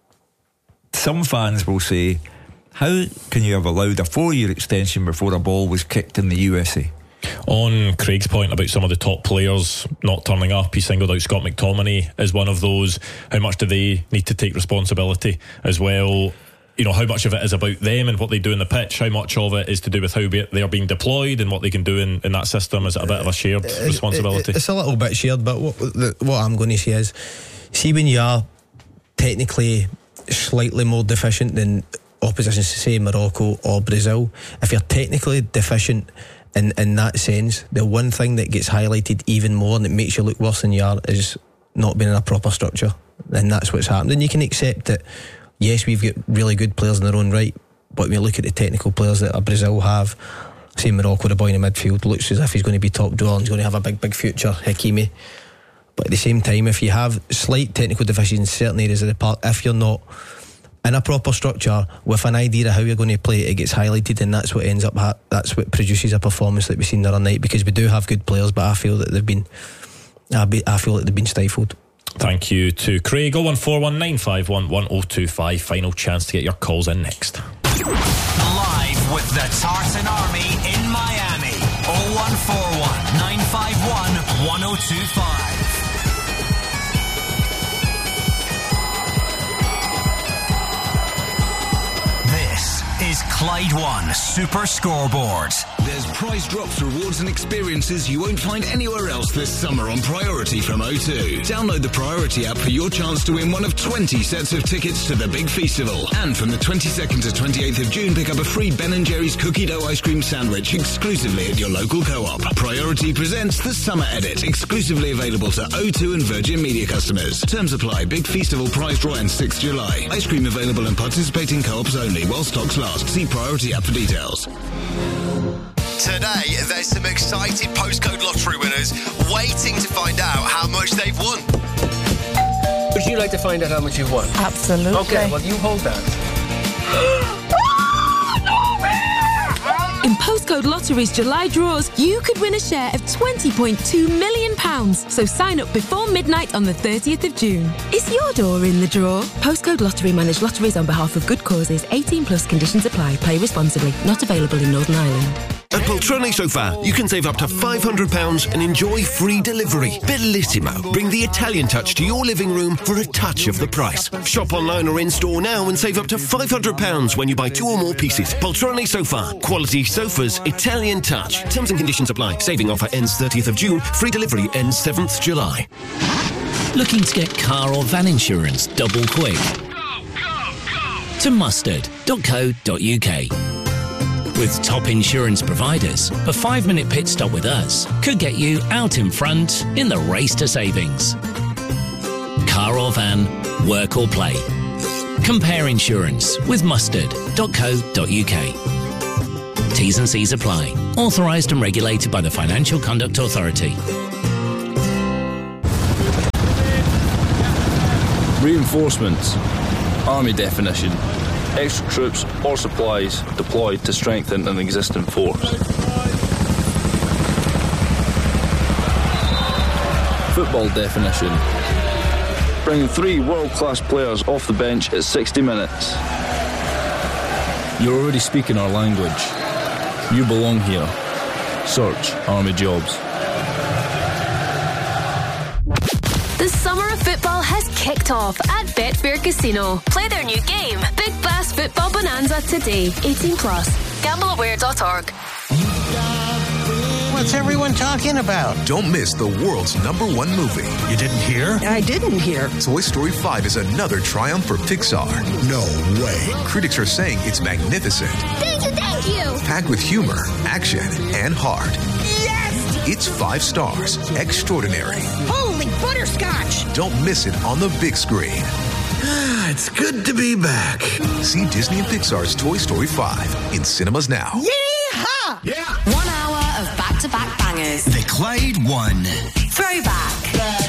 some fans will say, how can you have allowed a four-year extension before a ball was kicked in the U S A? On Craig's point about some of the top players not turning up, he singled out Scott McTominay as one of those. How much do they need to take responsibility as well? You know, how much of it is about them and what they do in the pitch? How much of it is to do with how they're being deployed and what they can do in, in that system? Is it a bit of a shared uh, responsibility? It's a little bit shared, but what, the, what I'm going to say is, see, when you are technically slightly more deficient than oppositions, say Morocco or Brazil, if you're technically deficient in, in that sense, the one thing that gets highlighted even more and that makes you look worse than you are is not being in a proper structure. And that's what's happened. And you can accept that, yes, we've got really good players in their own right, but when you look at the technical players that Brazil have, say Morocco, the boy in the midfield, looks as if he's going to be top drawer and he's going to have a big, big future, Hakimi. But at the same time, if you have slight technical deficiencies in certain areas of the park, if you're not in a proper structure with an idea of how you're going to play, it gets highlighted, and that's what ends up ha- that's what produces a performance that we've seen the other night, because we do have good players, but I feel that they've been I, be, I feel that they've been stifled. Thank you to Craig. oh one four one nine five one one oh two five. Final chance to get your calls in next. Live with the Tartan Army in Miami. oh one four one nine five one one oh two five. Is Clyde One Super Scoreboard. There's prize drops, rewards and experiences you won't find anywhere else this summer on Priority from O two. Download the Priority app for your chance to win one of twenty sets of tickets to the big festival. And from the twenty-second to twenty-eighth of June, pick up a free Ben and Jerry's cookie dough ice cream sandwich exclusively at your local co-op. Priority presents the Summer Edit, exclusively available to O two and Virgin Media customers. Terms apply. Big festival prize draw ends sixth of July. Ice cream available in participating co-ops only while stocks last. See Priority app for details. Today, there's some excited postcode lottery winners waiting to find out how much they've won. Would you like to find out how much you've won? Absolutely. Okay, well, you hold that. In Postcode Lottery's July draws, you could win a share of twenty point two million pounds. So sign up before midnight on the thirtieth of June. Is your door in the draw? Postcode Lottery manage lotteries on behalf of good causes. eighteen plus conditions apply. Play responsibly. Not available in Northern Ireland. At Poltrone Sofa, you can save up to five hundred pounds and enjoy free delivery. Bellissimo. Bring the Italian touch to your living room for a touch of the price. Shop online or in-store now and save up to five hundred pounds when you buy two or more pieces. Poltrone Sofa. Quality sofas, Italian touch. Terms and conditions apply. Saving offer ends thirtieth of June. Free delivery ends seventh of July. Looking to get car or van insurance double quick? To mustard dot co dot uk. With top insurance providers, a five-minute pit stop with us could get you out in front in the race to savings. Car or van, work or play. Compare insurance with mustard dot co dot uk. T's and C's apply. Authorised and regulated by the Financial Conduct Authority. Reinforcements. Army definition. Extra troops or supplies deployed to strengthen an existing force. Football definition. Bringing three world-class players off the bench at sixty minutes. You're already speaking our language. You belong here. Search Army Jobs. The summer of football has kicked off at Betfair Casino. Play their new game, Big Bass Football Bonanza, today. eighteen plus. Gamble Aware dot org. What's everyone talking about? Don't miss the world's number one movie. You didn't hear? I didn't hear. Toy Story five is another triumph for Pixar. No way. Critics are saying it's magnificent. Thank you, thank you. Packed with humor, action, and heart. Yes! It's five stars. Extraordinary. Holy butterscotch! Don't miss it on the big screen. It's good to be back. See Disney and Pixar's Toy Story five in cinemas now. Yeehaw! Yeah! One hour of back-to-back bangers. The Clyde One. Throwback.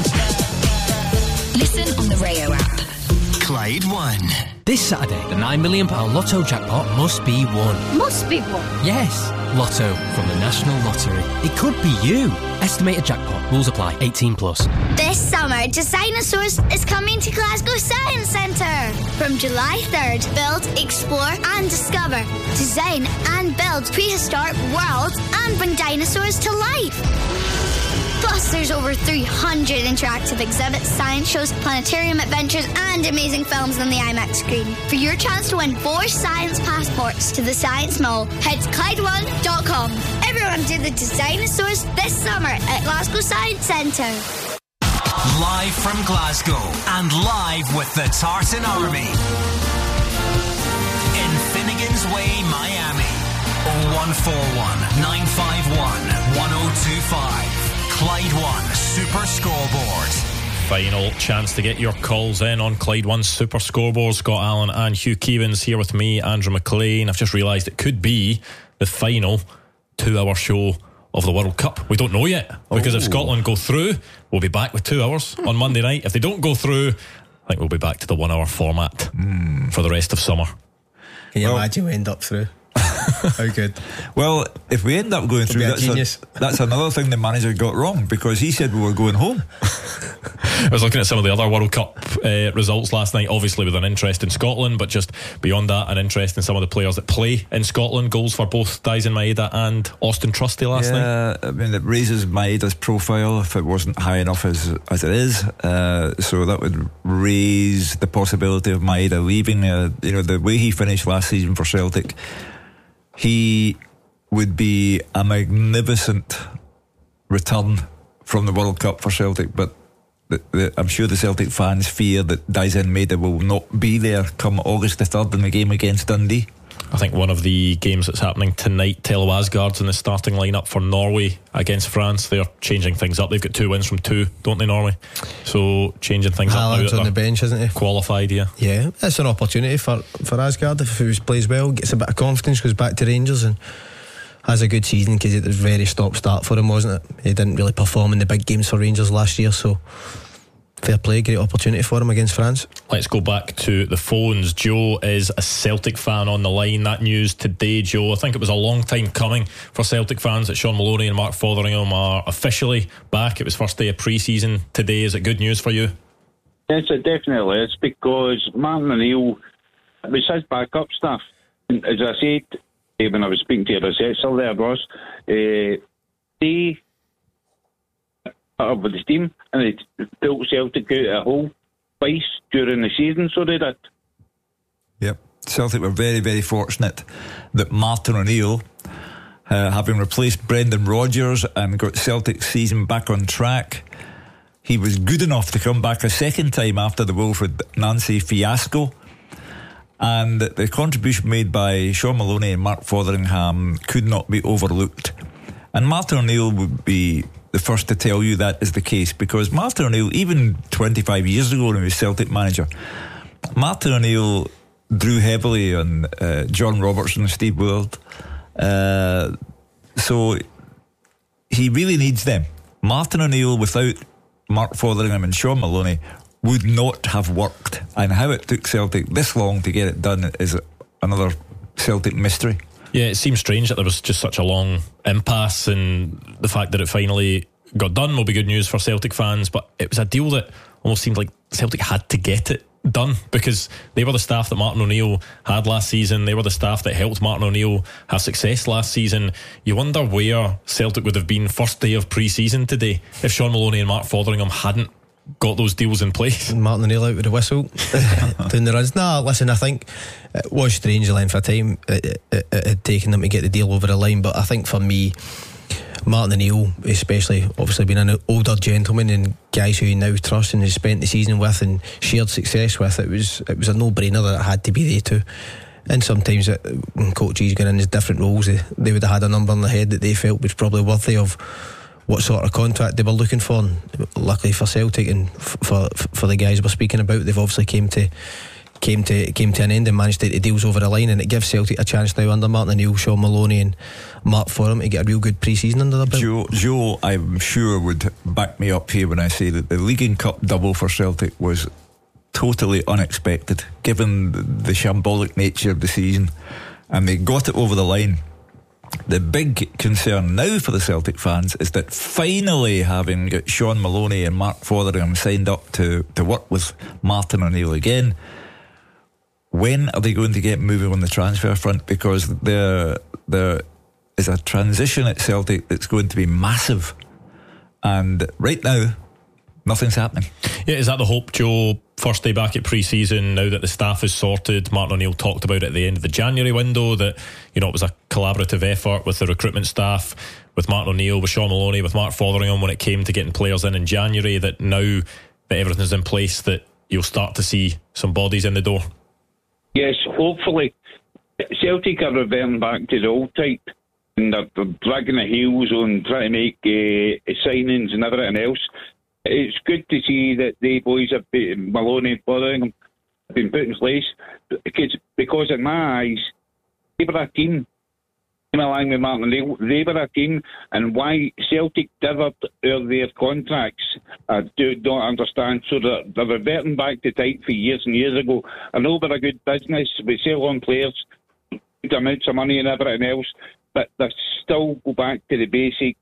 Listen on the Rayo app. Clyde One. This Saturday, the nine million pounds Lotto jackpot must be won. Must be won. Yes, Lotto from the National Lottery. It could be you. Estimated jackpot. Rules apply. eighteen plus. This summer, Designosaurus is coming to Glasgow Science Centre. From July third, build, explore and discover. Design and build prehistoric worlds and bring dinosaurs to life. Plus, there's over three hundred interactive exhibits, science shows, planetarium adventures, and amazing films on the IMAX screen. For your chance to win four science passports to the Science Mall, head to Clyde one dot com. Everyone do the Designosaurus this summer at Glasgow Science Centre. Live from Glasgow and live with the Tartan Army. In Finnegan's Way, Miami. oh one four one, nine five one, one oh two five. Clyde One Super Scoreboard. Final chance to get your calls in on Clyde One Super Scoreboard. Scott Allen and Hugh Keevans here with me, Andrew McLean. I've just realised it could be the final two-hour show of the World Cup. We don't know yet, because oh. if Scotland go through, we'll be back with two hours on Monday night. If they don't go through, I think we'll be back to the one-hour format mm. for the rest of summer. Can you well, imagine we end up through? How good. Well, if we end up going through, that's, a, that's another thing the manager got wrong, because he said we were going home. I was looking at some of the other World Cup uh, results last night, obviously with an interest in Scotland, but just beyond that, an interest in some of the players that play in Scotland. Goals for both Dyson Maeda and Austin Trusty last yeah, night. I mean, it raises Maeda's profile if it wasn't high enough as as it is. Uh, so that would raise the possibility of Maeda leaving. Uh, you know, the way he finished last season for Celtic, he would be a magnificent return from the World Cup for Celtic, but the, the, I'm sure the Celtic fans fear that Dyson Maeda will not be there come August the third in the game against Dundee. I think one of the games that's happening tonight, Tello Asgard's in the starting lineup for Norway against France. They're changing things up. They've got two wins from two, don't they, Norway? So changing things Haaland's up now. On the bench, isn't he? Qualified, yeah. Yeah, it's an opportunity for, for Asgard if he plays well, gets a bit of confidence, goes back to Rangers and has a good season, because it was a very stop-start for him, wasn't it? He didn't really perform in the big games for Rangers last year, so fair play, great opportunity for him against France. Let's go back to the phones. Joe is a Celtic fan on the line. That news today, Joe, I think it was a long time coming for Celtic fans that Sean Maloney and Mark Fotheringham are officially back. It was first day of pre-season today. Is it good news for you? Yes, it definitely is, because Martin O'Neill, it was his backup stuff. As I said, uh, when I was speaking to your assessor there, Ross, uh, they are with the team and they built Celtic out of a hole twice during the season, so they did. Yep. Celtic were very, very fortunate that Martin O'Neill, uh, having replaced Brendan Rodgers and got Celtic's season back on track, he was good enough to come back a second time after the Wilfred Nancy fiasco. And the contribution made by Sean Maloney and Mark Fotheringham could not be overlooked. And Martin O'Neill would be the first to tell you that is the case, because Martin O'Neill, even twenty-five years ago when he was Celtic manager, Martin O'Neill drew heavily on uh, John Robertson and Steve Willard. Uh, so he really needs them. Martin O'Neill without Mark Fotheringham and Sean Maloney would not have worked, and how it took Celtic this long to get it done is another Celtic mystery. Yeah, it seems strange that there was just such a long impasse, and the fact that it finally got done will be good news for Celtic fans, but it was a deal that almost seemed like Celtic had to get it done, because they were the staff that Martin O'Neill had last season. They were the staff that helped Martin O'Neill have success last season. You wonder where Celtic would have been first day of pre-season today if Sean Maloney and Mark Fotheringham hadn't got those deals in place. Martin O'Neill out with a whistle doing the runs. Nah, listen, I think it was strange the length of time it, it, it had taken them to get the deal over the line, but I think for me, Martin O'Neill especially, obviously being an older gentleman and guys who you now trust and has spent the season with and shared success with, it was it was a no-brainer that it had to be they two. And sometimes it, when coaches get in as different roles, they, they would have had a number on the head that they felt was probably worthy of what sort of contract they were looking for. And luckily for Celtic and for for the guys we're speaking about, they've obviously came to came to came to an end and managed to get the deals over the line, and it gives Celtic a chance now under Martin O'Neill, Sean Maloney and Mark Fotheringham to get a real good pre-season under their belt. Joe, Joe, I'm sure would back me up here when I say that the League and Cup double for Celtic was totally unexpected given the, the shambolic nature of the season, and they got it over the line. The big concern now for the Celtic fans is that finally, having got Sean Maloney and Mark Fotheringham signed up to, to work with Martin O'Neill again, when are they going to get moving on the transfer front? Because there, there is a transition at Celtic that's going to be massive, and right now nothing's happening. Yeah, is that the hope, Joe? First day back at pre-season, now that the staff is sorted. Martin O'Neill talked about it at the end of the January window that, you know, it was a collaborative effort with the recruitment staff, with Martin O'Neill, with Sean Maloney, with Mark Fotheringham when it came to getting players in in January, that now that everything's in place, that you'll start to see some bodies in the door. Yes, hopefully. Celtic are reverting back to the old type, and they're, they're dragging their heels on trying to make uh, signings and everything else. It's good to see that the boys have been, Maloney and Fotheringham have been put in place, because, because in my eyes, they were a team. Along with Martin O'Neill, they were a team, and why Celtic dithered out their contracts, I do not understand. So they're, they're reverting back to type for years and years ago. I know we're a good business, we sell on players, good amounts of money and everything else, but they still go back to the basic.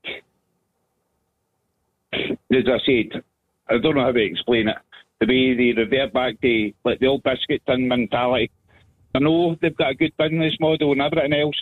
As I said, I don't know how to explain it. The way they revert back to like the old biscuit tin mentality. I know they've got a good business model and everything else.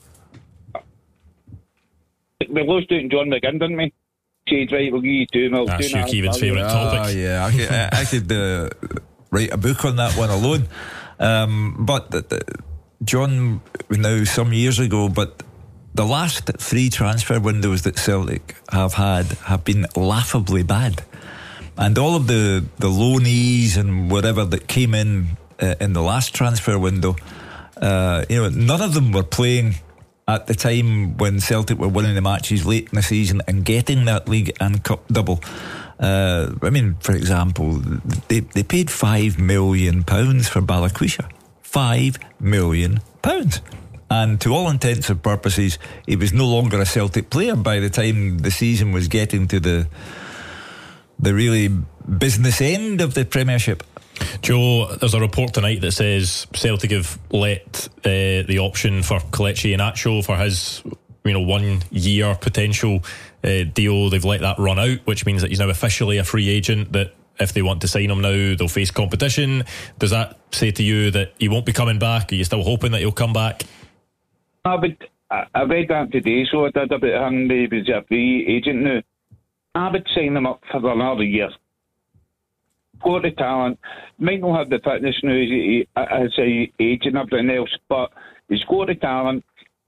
We lost out in John McGinn, didn't we? Said, right, we'll give you two mil. That's two Hugh Keevan's favourite topic. Oh, yeah, I could, I, I could uh, write a book on that one alone. Um, but the, the, John, now some years ago, but the last three transfer windows that Celtic have had have been laughably bad. And all of the, the loanees and whatever that came in uh, in the last transfer window, uh, you know, none of them were playing at the time when Celtic were winning the matches late in the season and getting that League and Cup double. Uh, I mean, for example, they, they paid five million pounds for Balikwisha. Five million pounds. And to all intents and purposes, he was no longer a Celtic player by the time the season was getting to the the really business end of the Premiership. Joe, there's a report tonight that says Celtic have let uh, the option for Kelechi Iheanacho for his, you know, one year potential uh, deal. They've let that run out, which means that he's now officially a free agent, that if they want to sign him now, they'll face competition. Does that say to you that he won't be coming back? Are you still hoping that he'll come back? I would. I, I read that today, so I did about him. He was a free agent now. I would sign him up for another year. Got the talent. Might not have the fitness now as, he, as a age and everything else, but he's got the talent.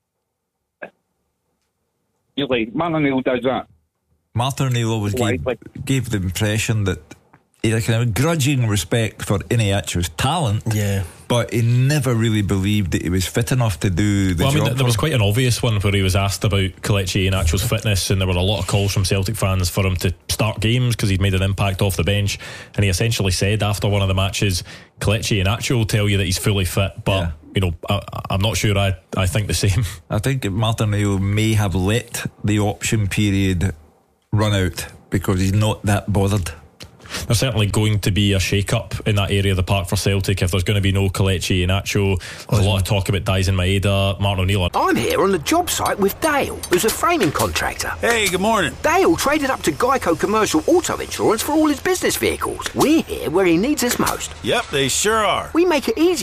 You're like, Martin O'Neill does that. Martin O'Neill always gave, gave the impression that he had a kind of grudging respect for Iheanacho's talent, yeah, but he never really believed that he was fit enough to do the well, job. I mean, there was quite an obvious one where he was asked about Kelechi Iheanacho's fitness, and there were a lot of calls from Celtic fans for him to start games because he'd made an impact off the bench. And he essentially said after one of the matches, Kelechi Iheanacho will tell you that he's fully fit, but yeah. you know, I, I'm not sure I, I think the same. I think Martin O'Neill may have let the option period run out because he's not that bothered. There's certainly going to be a shake-up in that area of the park for Celtic if there's going to be no Kelechi Iheanacho. There's a lot of talk about Dyson Maeda, Martin O'Neill. I'm here on the job site with Dale, who's a framing contractor. Hey, good morning. Dale traded up to Geico Commercial Auto Insurance for all his business vehicles. We're here where he needs us most. Yep, they sure are. We make it easy